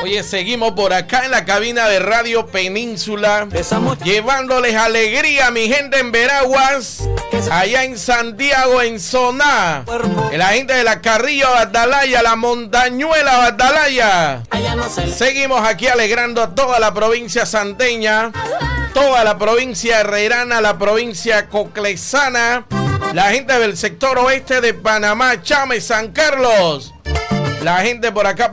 Oye, seguimos por acá en la cabina de Radio Península, llevándoles alegría a mi gente en Veraguas, allá en Santiago, en Soná, la gente de la Carrillo Batalaya, la Montañuela Batalaya. Seguimos aquí alegrando a toda la provincia santeña, toda la provincia herrerana, la provincia coclesana, la gente del sector oeste de Panamá, Chame, San Carlos, la gente por acá